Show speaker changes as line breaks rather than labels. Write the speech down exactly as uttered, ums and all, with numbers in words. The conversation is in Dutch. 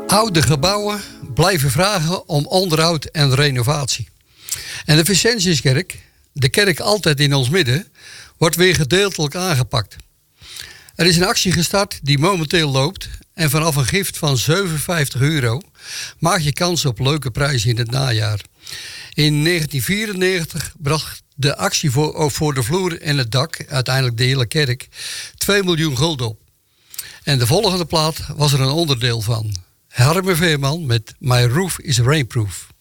Oude gebouwen blijven vragen om onderhoud en renovatie. En de Vincentiuskerk, de kerk altijd in ons midden, wordt weer gedeeltelijk aangepakt. Er is een actie gestart die momenteel loopt en vanaf een gift van zevenenvijftig euro maak je kans op leuke prijzen in het najaar. In negentien vierennegentig bracht de actie voor, voor de vloer en het dak, uiteindelijk de hele kerk, twee miljoen gulden op. En de volgende plaat was er een onderdeel van. Harme Veerman met My Roof is Rainproof.